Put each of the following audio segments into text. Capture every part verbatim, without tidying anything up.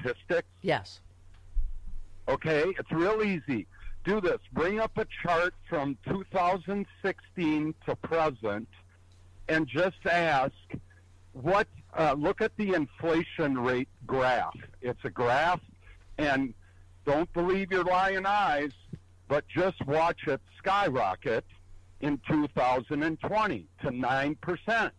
statistics? Yes. Okay, it's real easy. Do this. Bring up a chart from two thousand sixteen to present and just ask what, uh, look at the inflation rate graph. It's a graph, and don't believe your lying eyes, but just watch it skyrocket in two thousand twenty to nine percent.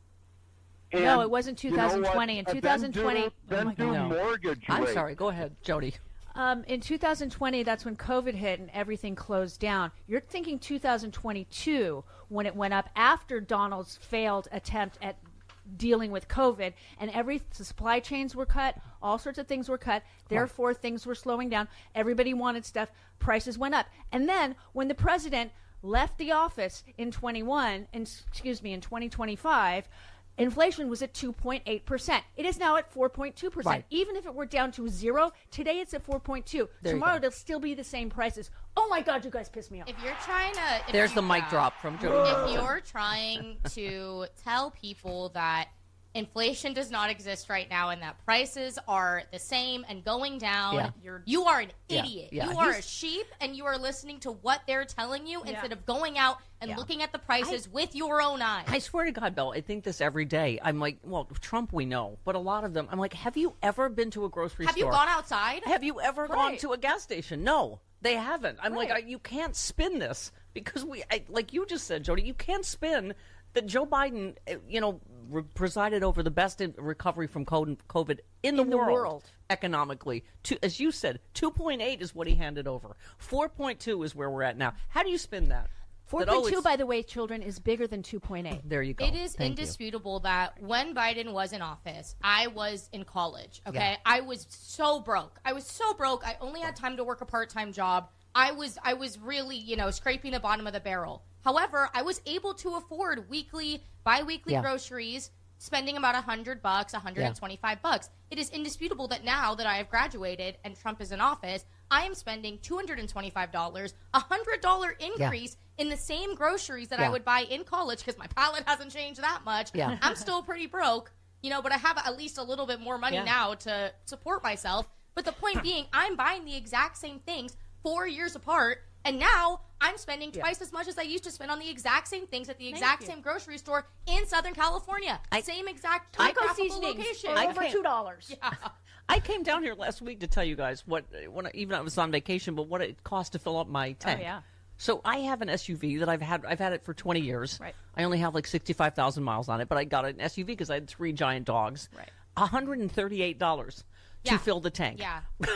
And no, it wasn't two thousand twenty. You know in twenty twenty, then do, then oh do No. mortgage I'm rates. sorry. Go ahead, Jody. Um, in two thousand twenty, that's when COVID hit and everything closed down. You're thinking two thousand twenty-two when it went up after Donald's failed attempt at dealing with COVID, and every the supply chains were cut, all sorts of things were cut. Therefore, things were slowing down. Everybody wanted stuff. Prices went up. And then when the president left the office in twenty-one, and excuse me, in twenty twenty-five, inflation was at two point eight percent. It is now at four point two percent. Right. Even if it were down to zero, today it's at four point two. There you Tomorrow go. it'll still be the same prices. Oh my God, you guys piss me off. If you're trying to, if There's you, the mic yeah. drop from Jody. If you're trying to tell people that inflation does not exist right now and that prices are the same and going down, Yeah. you're you are an Yeah, idiot. yeah. You are He's- a sheep, and you are listening to what they're telling you Yeah. instead of going out and Yeah. looking at the prices with your own eyes. I swear to God, Belle, I think this every day. I'm like, well, Trump we know, but a lot of them, I'm like, have you ever been to a grocery Have you store? gone outside? Have you ever gone Right. to a gas station? No, they haven't. I'm like, Right. I, you can't spin this because we, I, like you just said, Jody, you can't spin that Joe Biden, uh, you know, re- presided over the best in recovery from co- COVID in the, In the world, world. economically. To, as you said, two point eight is what he handed over. four point two is where we're at now. How do you spin that? That, oh, four point two, it's- by the way, children, is bigger than two point eight. There you go. It is Thank you. indisputable that when Biden was in office, I was in college, okay? Yeah. I was so broke. I was so broke. I only had time to work a part-time job. I was I was really, you know, scraping the bottom of the barrel. However, I was able to afford weekly, bi-weekly Yeah. groceries, spending about one hundred bucks, one hundred twenty-five bucks. It is indisputable that now that I have graduated and Trump is in office, I am spending two hundred twenty-five dollars, a one hundred dollars increase in the same groceries that Yeah. I would buy in college because my palate hasn't changed that much. Yeah. I'm still pretty broke, you know, but I have at least a little bit more money Yeah. now to support myself. But the point being, I'm buying the exact same things four years apart, and now I'm spending twice as much as I used to spend on the exact same things at the exact you. same grocery store in Southern California. I- same exact Taco geographical seasonings location. for I over can't- two dollars. I came down here last week to tell you guys what, when I, even I was on vacation, but what it cost to fill up my tank. Oh, yeah. So I have an S U V that I've had. I've had it for twenty years. Right. I only have like sixty-five thousand miles on it, but I got an S U V because I had three giant dogs. Right. one hundred thirty-eight dollars Yeah. to fill the tank. Yeah.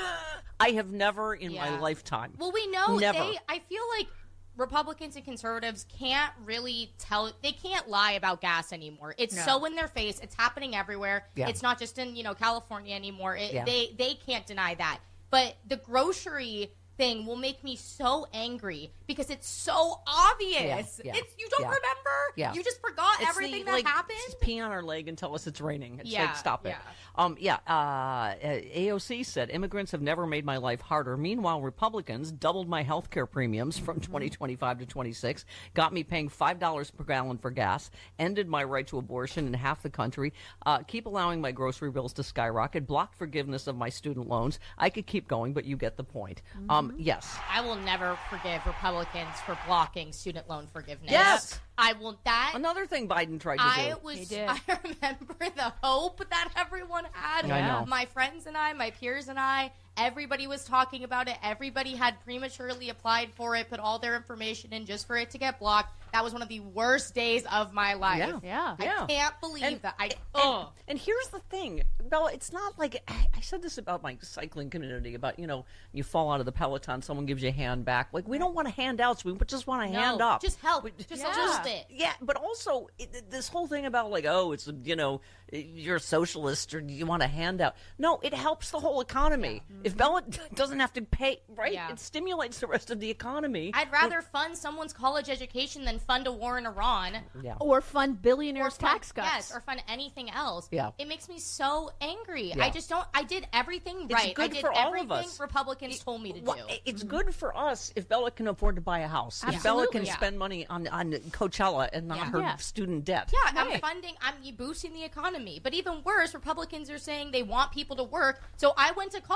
I have never in my Yeah. lifetime. Well, we know Never. they. I feel like Republicans and conservatives can't really tell. They can't lie about gas anymore. It's No. so in their face. It's happening everywhere. Yeah. It's not just in you know California anymore. It, Yeah. They they can't deny that. But the grocery thing will make me so angry because it's so obvious. Yeah, yeah, It's you don't yeah. remember. Yeah. You just forgot It's everything the, that like, happened. just pee on our leg and tell us it's raining. It's Yeah, like, stop it. yeah. Um, yeah, uh, A O C said immigrants have never made my life harder. Meanwhile, Republicans doubled my health care premiums from twenty twenty-five to twenty-six, got me paying five dollars per gallon for gas, ended my right to abortion in half the country, uh, keep allowing my grocery bills to skyrocket, blocked forgiveness of my student loans. I could keep going, but you get the point. Um, yes. I will never forgive Republicans for blocking student loan forgiveness. Yes. I will. That Another thing Biden tried to I do. was. He did. I remember the hope that everyone had. I know. My friends and I, my peers and I, everybody was talking about it. Everybody had prematurely applied for it, put all their information in just for it to get blocked. That was one of the worst days of my life. Yeah. Yeah. I Yeah. can't believe And- that. I. And, Ugh. and here's the thing, Bella, it's not like I I said this about my cycling community about, you know, you fall out of the Peloton, someone gives you a hand back. Like, we don't want to hand out, so we just want to No, hand up. Just help. We- Just Yeah. a little bit. Yeah, but also it, this whole thing about like, oh, it's, you know, you're a socialist or you want a handout. No, it helps the whole economy. If Bella doesn't have to pay, right, Yeah. it stimulates the rest of the economy. I'd rather fund someone's college education than fund a war in Iran. yeah. Or fund billionaires' fund- tax cuts. Yes, or fund anything else. Yeah. It makes me so angry. Yeah. I just don't. I did everything right. I good did for all of everything us. Republicans told me to Well, do. it's good for us if Bella can afford to buy a house. If Bella Absolutely. can Yeah. spend money on, on Coachella and not Yeah. her Yeah. student debt. Yeah, I'm Right. funding, I'm boosting the economy. But even worse, Republicans are saying they want people to work. So I went to college.